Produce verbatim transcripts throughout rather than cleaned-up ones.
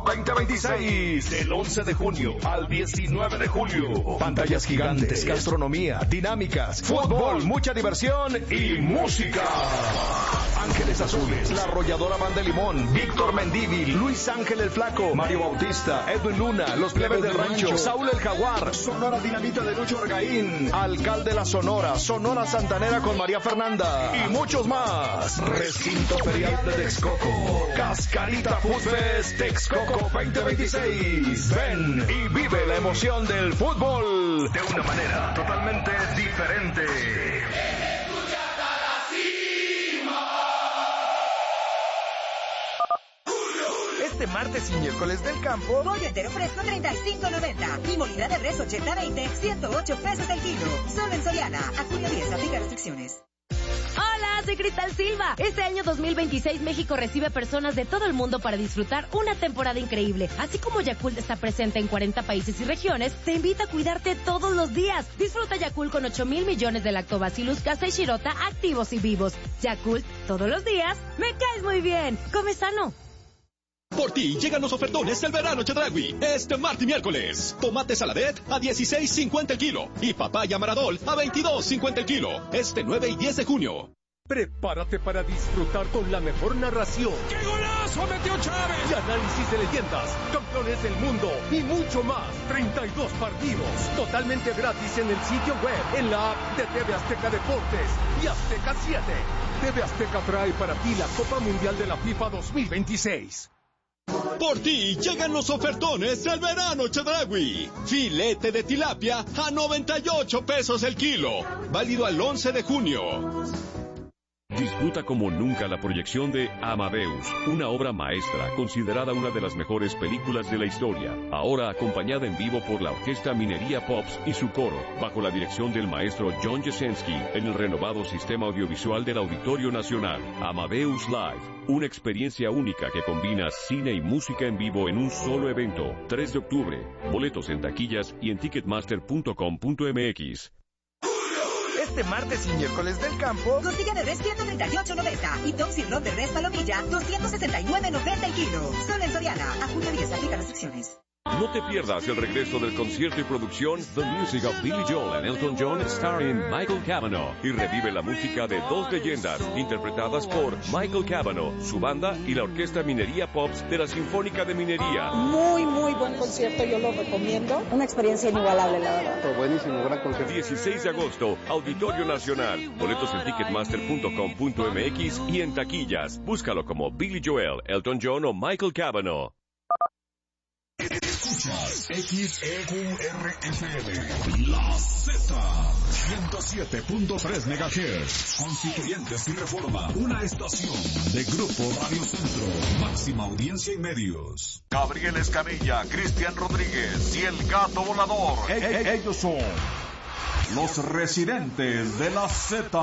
veinte veintiséis. Del once de junio al diecinueve de julio. Pantallas gigantes, gastronomía, dinámicas, fútbol, mucha diversión y música. Ángeles Azules, La Arrolladora Banda de Limón, Víctor Mendívil, Luis Ángel el Flaco, Mario Bautista, Edwin Luna, Los Plebes del Rancho, Saúl el Jaguar, Sonora Dinamita de Lucho Orgaín, Alcalde La Sonora, Sonora Santanera con María Fernanda y muchos más. Recinto Ferial de Texcoco, Cascarita Food Fest Texcoco veinte veintiséis. Ven y vive la emoción del fútbol de una manera totalmente diferente. Este martes y miércoles del campo, pollo entero fresco treinta y cinco noventa y molida de res ochenta veinte, ciento ocho pesos el kilo. Solo en Soriana. A junio diez, aplica restricciones. Hola, soy Cristal Silva. Este año dos mil veintiséis México recibe personas de todo el mundo para disfrutar una temporada increíble. Así como Yakult está presente en cuarenta países y regiones, te invita a cuidarte todos los días. Disfruta Yakult con ocho mil millones de Lactobacillus casei shirota activos y vivos. Yakult, todos los días, me caes muy bien. Come sano. Por ti llegan los ofertones del verano Chedraui. Este martes y miércoles. Tomate saladet a dieciséis cincuenta el kilo. Y papaya maradol a veintidós cincuenta el kilo. Este nueve y diez de junio. Prepárate para disfrutar con la mejor narración. ¡Qué golazo metió Chávez! Y análisis de leyendas, campeones del mundo y mucho más. treinta y dos partidos totalmente gratis en el sitio web, en la app de T V Azteca Deportes y Azteca siete. T V Azteca trae para ti la Copa Mundial de la FIFA dos mil veintiséis. Por ti llegan los ofertones del verano Chedraui. Filete de tilapia a noventa y ocho pesos el kilo. Válido al once de junio. Disfruta como nunca la proyección de Amadeus, una obra maestra considerada una de las mejores películas de la historia, ahora acompañada en vivo por la Orquesta Minería Pops y su coro, bajo la dirección del maestro John Jasenski, en el renovado sistema audiovisual del Auditorio Nacional. Amadeus Live, una experiencia única que combina cine y música en vivo en un solo evento. tres de octubre, boletos en taquillas y en ticketmaster punto com punto m x. Este martes y miércoles del campo, costilla de res ciento treinta y ocho noventa y Tom Sirloin de res palomilla doscientos sesenta y nueve noventa el kilo. Solo en Soriana. A junio diez, aplica restricciones. No te pierdas el regreso del concierto y producción The Music of Billy Joel and Elton John starring Michael Cavanaugh, y revive la música de dos leyendas interpretadas por Michael Cavanaugh, su banda y la Orquesta Minería Pops de la Sinfónica de Minería. Muy, muy buen concierto, yo lo recomiendo. Una experiencia inigualable, la verdad. Buenísimo, gran concierto. dieciséis de agosto, Auditorio Nacional. Boletos en ticketmaster punto com punto m x y en taquillas. Búscalo como Billy Joel, Elton John o Michael Cavanaugh. Escuchas X E Q R F M, La Z, ciento siete punto tres megahertz, Constituyentes y Reforma, una estación de Grupo Radio Centro, máxima audiencia y medios. Gabriel Escamilla, Cristian Rodríguez y el Gato Volador. E- e- ellos son los residentes de La Z.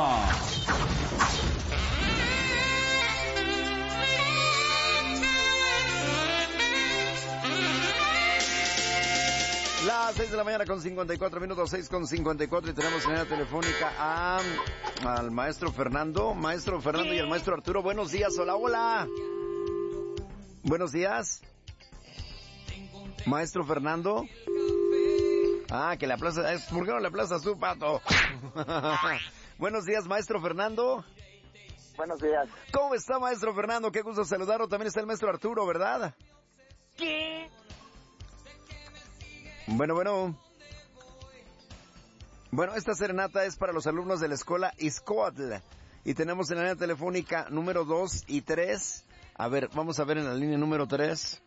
Las seis de la mañana con cincuenta y cuatro minutos, seis con cincuenta y cuatro, y tenemos en la telefónica a, al maestro Fernando, maestro Fernando y el maestro Arturo. Buenos días, hola, hola. Buenos días. Maestro Fernando. Ah, que la plaza, es, ¿por qué no le aplazas tú, pato? Buenos días, maestro Fernando. Buenos días. ¿Cómo está, maestro Fernando? Qué gusto saludarlo. También está el maestro Arturo, ¿verdad? ¿Qué? Bueno, bueno. Bueno, esta serenata es para los alumnos de la escuela Izcoatl. Y tenemos en la línea telefónica número dos y tres. A ver, vamos a ver en la línea número tres.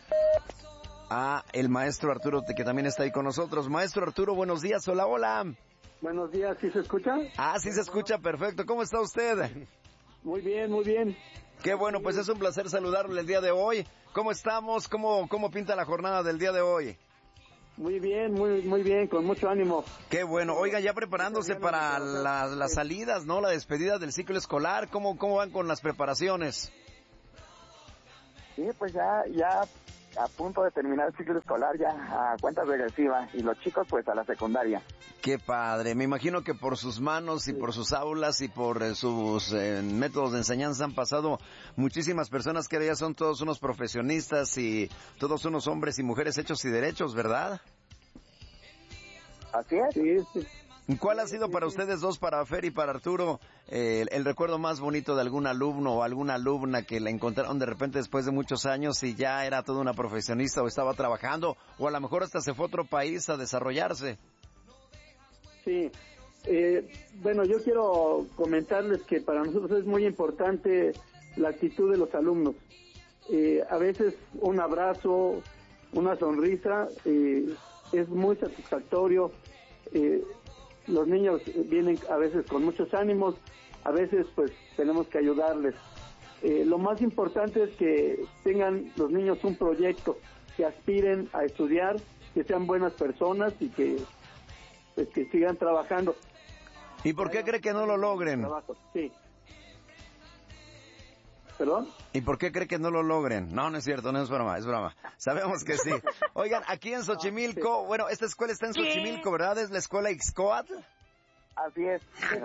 A el maestro Arturo, que también está ahí con nosotros. Maestro Arturo, buenos días. Hola, hola. Buenos días, ¿sí se escucha? Ah, sí se escucha, perfecto. ¿Cómo está usted? Muy bien, muy bien. Qué bueno, pues es un placer saludarle el día de hoy. ¿Cómo estamos? ¿Cómo, cómo pinta la jornada del día de hoy? Muy bien, muy muy bien, con mucho ánimo. Qué bueno. Oiga, ya preparándose para la, las salidas, ¿no? La despedida del ciclo escolar. ¿Cómo, cómo van con las preparaciones? Sí, pues ya, ya a punto de terminar el ciclo escolar ya a cuenta regresiva y los chicos pues a la secundaria. Qué padre, me imagino que por sus manos y por sus aulas y por eh, sus eh, métodos de enseñanza han pasado muchísimas personas que ahora ya son todos unos profesionistas y todos unos hombres y mujeres hechos y derechos, ¿verdad? Así es. Sí, sí. ¿Cuál ha sido para ustedes dos, para Fer y para Arturo, eh, el, el recuerdo más bonito de algún alumno o alguna alumna que la encontraron de repente después de muchos años y ya era toda una profesionista o estaba trabajando o a lo mejor hasta se fue a otro país a desarrollarse? Sí, eh, bueno, yo quiero comentarles que para nosotros es muy importante la actitud de los alumnos. Eh, a veces un abrazo, una sonrisa, eh, es muy satisfactorio. Eh, los niños vienen a veces con muchos ánimos, a veces pues tenemos que ayudarles. Eh, lo más importante es que tengan los niños un proyecto, que aspiren a estudiar, que sean buenas personas y que pues, que sigan trabajando. ¿Y por qué cree que no lo logren? Sí. ¿Perdón? ¿Y por qué cree que no lo logren? No, no es cierto, no es broma, es broma. Sabemos que sí. Oigan, aquí en Xochimilco, bueno, esta escuela está en Xochimilco, ¿verdad? ¿Es la escuela Ixcoatl? Así es.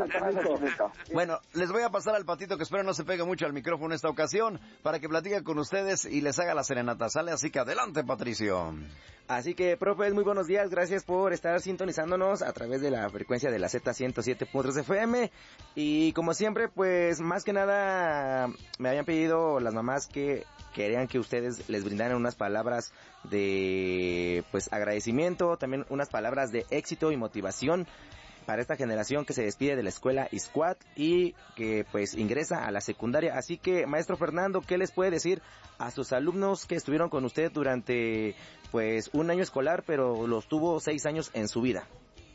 Bueno, les voy a pasar al Patito, que espero no se pegue mucho al micrófono esta ocasión, para que platique con ustedes y les haga la serenata. Sale, así que adelante, Patricio. Así que, profe, muy buenos días, gracias por estar sintonizándonos a través de la frecuencia de la Z ciento siete punto tres F M. Y como siempre, pues, más que nada, me habían pedido las mamás que querían que ustedes les brindaran unas palabras de, pues, agradecimiento, también unas palabras de éxito y motivación para esta generación que se despide de la escuela Ixcoatl y que pues ingresa a la secundaria. Así que, maestro Fernando, ¿qué les puede decir a sus alumnos que estuvieron con usted durante pues un año escolar, pero los tuvo seis años en su vida?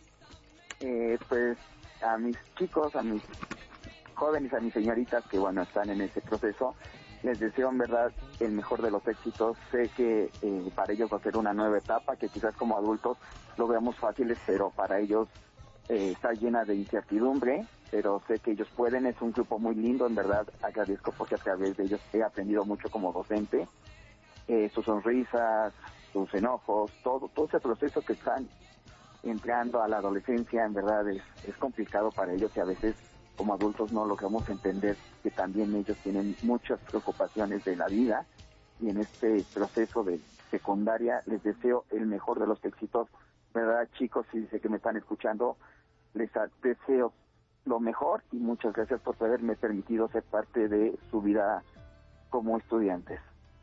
Eh, pues a mis chicos, a mis jóvenes, a mis señoritas que bueno están en ese proceso, les deseo en verdad el mejor de los éxitos. Sé que eh, para ellos va a ser una nueva etapa que quizás como adultos lo veamos fáciles, pero para ellos Eh, está llena de incertidumbre, pero sé que ellos pueden. Es un grupo muy lindo, en verdad agradezco porque a través de ellos he aprendido mucho como docente. Eh, sus sonrisas, sus enojos, todo todo ese proceso que están entrando a la adolescencia, en verdad es, es complicado para ellos y a veces como adultos no logramos entender que también ellos tienen muchas preocupaciones de la vida y en este proceso de secundaria les deseo el mejor de los éxitos. ¿Verdad, chicos? Si sé que me están escuchando, les deseo lo mejor y muchas gracias por haberme permitido ser parte de su vida como estudiantes.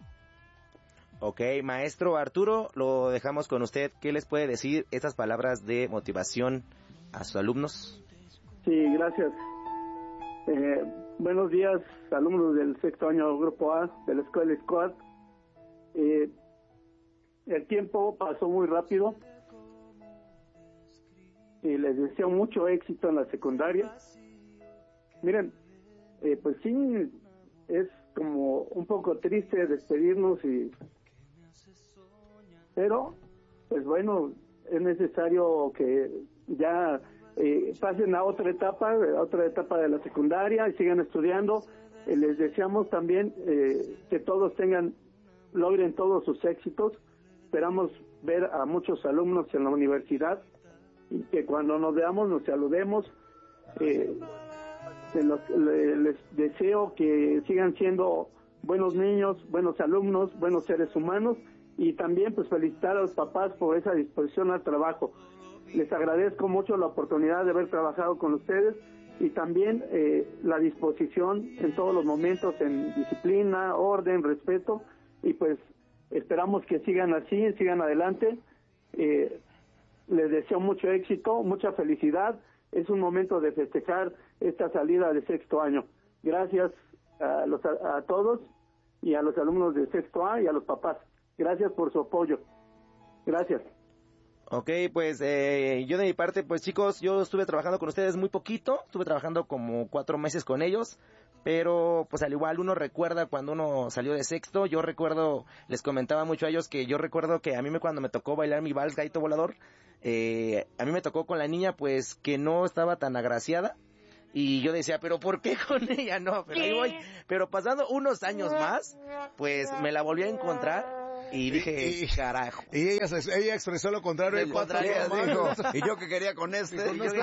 Ok, maestro Arturo, lo dejamos con usted. ¿Qué les puede decir estas palabras de motivación a sus alumnos? Sí, gracias. Eh, buenos días, alumnos del sexto año Grupo A de la Escuela Ixcoatl. Eh, el tiempo pasó muy rápido. Y les deseo mucho éxito en la secundaria. Miren, eh, pues sí, es como un poco triste despedirnos, y pero, pues bueno, es necesario que ya eh, pasen a otra etapa, a otra etapa de la secundaria y sigan estudiando. Eh, les deseamos también eh, que todos tengan, logren todos sus éxitos. Esperamos ver a muchos alumnos en la universidad y que cuando nos veamos nos saludemos. Eh, los, le, les deseo que sigan siendo buenos niños, buenos alumnos, buenos seres humanos y también pues felicitar a los papás por esa disposición al trabajo. Les agradezco mucho la oportunidad de haber trabajado con ustedes y también eh, la disposición en todos los momentos en disciplina, orden, respeto y pues esperamos que sigan así, sigan adelante. Eh, Les deseo mucho éxito, mucha felicidad. Es un momento de festejar esta salida de sexto año. Gracias a, los, a, a todos y a los alumnos de sexto A y a los papás. Gracias por su apoyo. Gracias. Ok, pues eh, yo de mi parte, pues chicos, yo estuve trabajando con ustedes muy poquito. Estuve trabajando como cuatro meses con ellos. Pero, pues al igual uno recuerda cuando uno salió de sexto. Yo recuerdo, les comentaba mucho a ellos que yo recuerdo que a mí me, cuando me tocó bailar mi vals Gallito Volador, eh, a mí me tocó con la niña pues que no estaba tan agraciada. Y yo decía, ¿pero por qué con ella? No, pero ahí voy. Pero pasando unos años más, pues me la volví a encontrar. y dije, y, carajo. Y ella, ella expresó lo contrario. El contrario, dijo, y yo que quería con este. Y yo dije,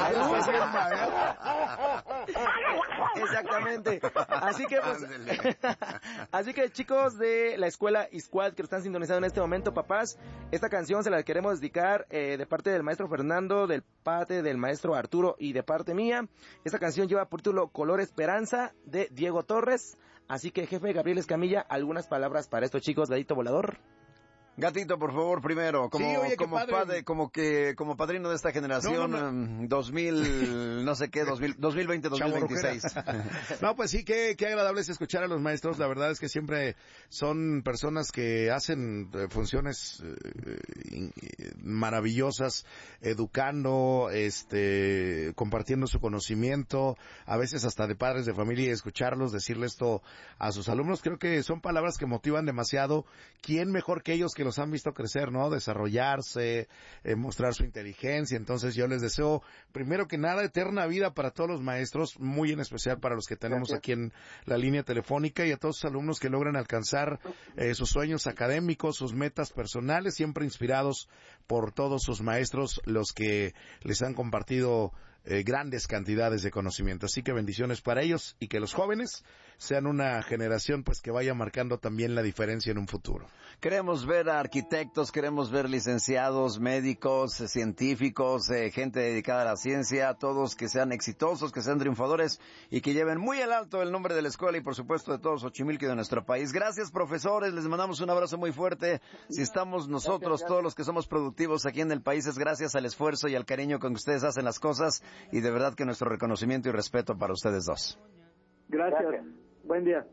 exactamente. Así que, pues, así que chicos de la escuela Squad que lo están sintonizando en este momento, papás, esta canción se la queremos dedicar eh, de parte del maestro Fernando, del parte del maestro Arturo y de parte mía. Esta canción lleva por título Color Esperanza de Diego Torres. Así que, jefe Gabriel Escamilla, algunas palabras para estos chicos, Gatito Volador. Gatito, por favor, primero, como, sí, oye, como padre. padre, como que, como padrino de esta generación, no, no, no. dos mil, no sé qué, dos mil, dos mil veinte, dos mil veintiséis. No, pues sí, qué, qué agradable es escuchar a los maestros. La verdad es que siempre son personas que hacen eh, funciones eh, maravillosas, educando, este, compartiendo su conocimiento, a veces hasta de padres de familia, y escucharlos decirle esto a sus alumnos. Creo que son palabras que motivan demasiado. ¿Quién mejor que ellos que los han visto crecer, ¿no? Desarrollarse, eh, mostrar su inteligencia. Entonces yo les deseo, primero que nada, eterna vida para todos los maestros, muy en especial para los que tenemos Gracias. Aquí en la línea telefónica, y a todos sus alumnos que logran alcanzar eh, sus sueños académicos, sus metas personales, siempre inspirados por todos sus maestros, los que les han compartido Eh, grandes cantidades de conocimiento. Así que bendiciones para ellos, y que los jóvenes sean una generación pues que vaya marcando también la diferencia en un futuro. Queremos ver a arquitectos, queremos ver licenciados, médicos, eh, científicos, eh, gente dedicada a la ciencia, todos que sean exitosos, que sean triunfadores y que lleven muy al alto el nombre de la escuela y por supuesto de todos Xochimilco y de nuestro país. Gracias, profesores, les mandamos un abrazo muy fuerte. Si estamos nosotros, todos los que somos productivos aquí en el país, es gracias al esfuerzo y al cariño con que ustedes hacen las cosas. Y de verdad que nuestro reconocimiento y respeto para ustedes dos. Gracias. Gracias. Buen día.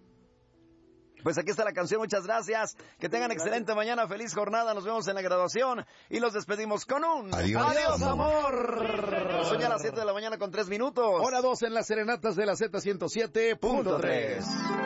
Pues aquí está la canción, muchas gracias. Que tengan excelente mañana, feliz jornada. Nos vemos en la graduación y los despedimos con un adiós, adiós amor. Son ya las siete de la mañana con tres minutos. Hora dos en las serenatas de la Z ciento siete punto tres.